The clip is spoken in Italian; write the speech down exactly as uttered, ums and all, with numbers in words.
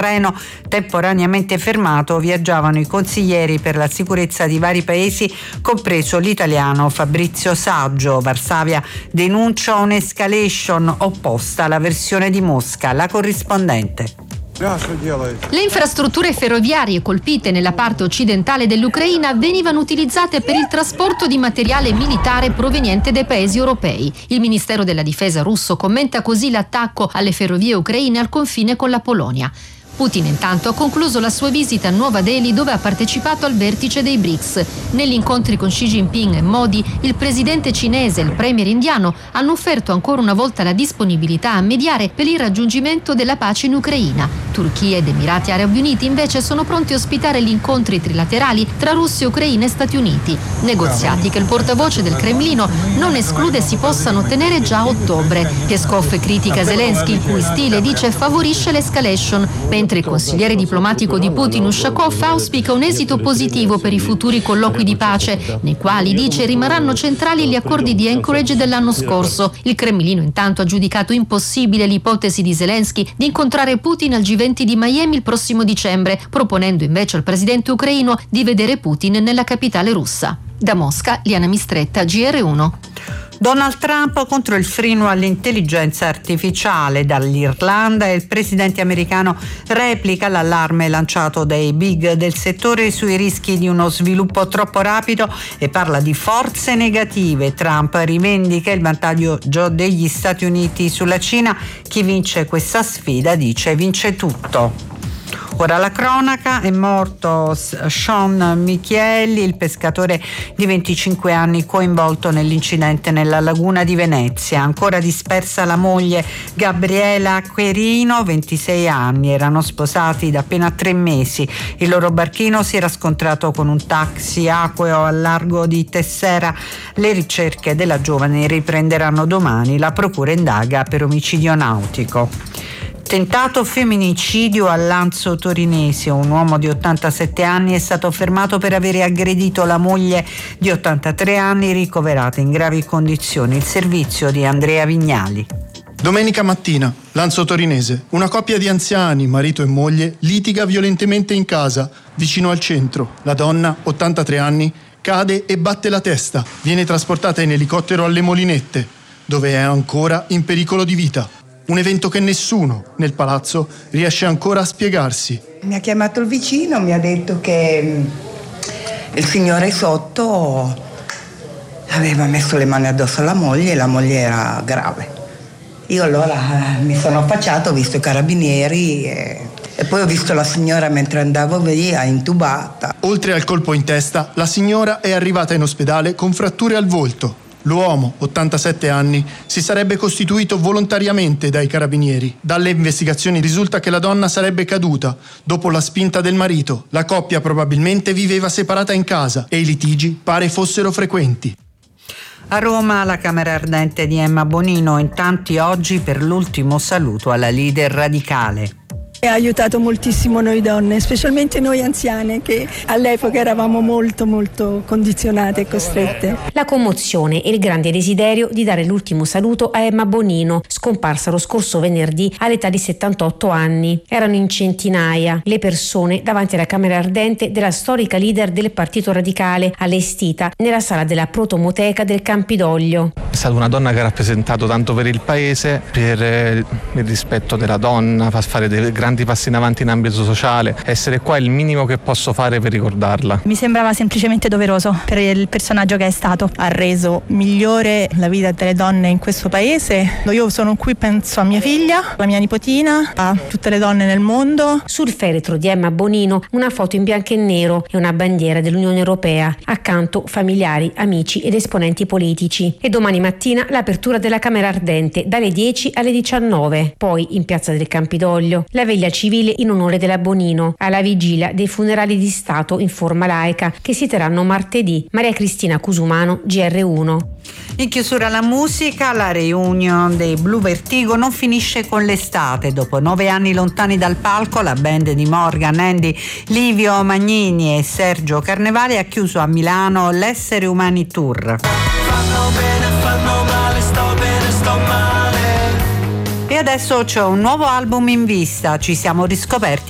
treno temporaneamente fermato viaggiavano i consiglieri per la sicurezza di vari paesi, compreso l'italiano Fabrizio Saggio. Varsavia denuncia un'escalation opposta alla versione di Mosca. La corrispondente. Le infrastrutture ferroviarie colpite nella parte occidentale dell'Ucraina venivano utilizzate per il trasporto di materiale militare proveniente dai paesi europei. Il Ministero della Difesa russo commenta così l'attacco alle ferrovie ucraine al confine con la Polonia. Putin intanto ha concluso la sua visita a Nuova Delhi, dove ha partecipato al vertice dei B R I C S. Negli incontri con Xi Jinping e Modi, il presidente cinese e il premier indiano hanno offerto ancora una volta la disponibilità a mediare per il raggiungimento della pace in Ucraina. Turchia ed Emirati Arabi Uniti invece sono pronti a ospitare gli incontri trilaterali tra Russia, Ucraina e Stati Uniti. Negoziati che il portavoce del Cremlino non esclude si possano ottenere già a ottobre. Peskov critica Zelensky, il cui stile, dice, favorisce l'escalation, mentre il consigliere diplomatico di Putin, Ushakov, auspica un esito positivo per i futuri colloqui di pace, nei quali, dice, rimarranno centrali gli accordi di Anchorage dell'anno scorso. Il Cremlino intanto ha giudicato impossibile l'ipotesi di Zelensky di incontrare Putin al G venti di Miami il prossimo dicembre, proponendo invece al presidente ucraino di vedere Putin nella capitale russa. Da Mosca, Liana Mistretta, G R uno. Donald Trump contro il freno all'intelligenza artificiale dall'Irlanda e il presidente americano replica l'allarme lanciato dai big del settore sui rischi di uno sviluppo troppo rapido e parla di forze negative. Trump rivendica il vantaggio degli Stati Uniti sulla Cina. Chi vince questa sfida, dice, vince tutto. Ora la cronaca: è morto Sean Michielli, il pescatore di venticinque anni coinvolto nell'incidente nella laguna di Venezia. Ancora dispersa la moglie Gabriela Querino, ventisei anni, erano sposati da appena tre mesi. Il loro barchino si era scontrato con un taxi acqueo al largo di Tessera. Le ricerche della giovane riprenderanno domani. La procura indaga per omicidio nautico. Tentato femminicidio a Lanzo Torinese. Un uomo di ottantasette anni è stato fermato per avere aggredito la moglie di ottantatré anni, ricoverata in gravi condizioni. Il servizio di Andrea Vignali. Domenica mattina, Lanzo Torinese. Una coppia di anziani, marito e moglie, litiga violentemente in casa, vicino al centro. La donna, ottantatré anni, cade e batte la testa. Viene trasportata in elicottero alle Molinette, dove è ancora in pericolo di vita. Un evento che nessuno nel palazzo riesce ancora a spiegarsi. Mi ha chiamato il vicino, mi ha detto che il signore sotto aveva messo le mani addosso alla moglie e la moglie era grave. Io allora mi sono affacciato, ho visto i carabinieri e, e poi ho visto la signora mentre andavo via intubata. Oltre al colpo in testa, la signora è arrivata in ospedale con fratture al volto. L'uomo, ottantasette anni, si sarebbe costituito volontariamente dai carabinieri. Dalle investigazioni risulta che la donna sarebbe caduta dopo la spinta del marito. La coppia probabilmente viveva separata in casa e i litigi pare fossero frequenti. A Roma la Camera Ardente di Emma Bonino, in tanti oggi per l'ultimo saluto alla leader radicale. Ha aiutato moltissimo noi donne, specialmente noi anziane che all'epoca eravamo molto molto condizionate e costrette. La commozione e il grande desiderio di dare l'ultimo saluto a Emma Bonino, scomparsa lo scorso venerdì all'età di settantotto anni. Erano in centinaia le persone davanti alla Camera Ardente della storica leader del Partito Radicale, allestita nella sala della Protomoteca del Campidoglio. È stata una donna che ha rappresentato tanto per il paese, per il rispetto della donna, fa fare dei grandi passi in avanti in ambito sociale. Essere qua è il minimo che posso fare per ricordarla. Mi sembrava semplicemente doveroso per il personaggio che è stato. Ha reso migliore la vita delle donne in questo paese. Io sono qui, penso a mia figlia, alla mia nipotina, a tutte le donne nel mondo. Sul feretro di Emma Bonino una foto in bianco e nero e una bandiera dell'Unione Europea, accanto familiari, amici ed esponenti politici. E domani mattina l'apertura della Camera Ardente dalle dieci alle diciannove. Poi in piazza del Campidoglio la veglia civile in onore della Bonino, alla vigilia dei funerali di Stato in forma laica che si terranno martedì. Maria Cristina Cusumano, G R uno. In chiusura la musica, la reunion dei Blue Vertigo non finisce con l'estate. Dopo nove anni lontani dal palco, la band di Morgan, Andy, Livio Magnini e Sergio Carnevale ha chiuso a Milano l'Essere Umani Tour. Fanno bene, fanno male, sto bene, sto male. E adesso c'è un nuovo album in vista, ci siamo riscoperti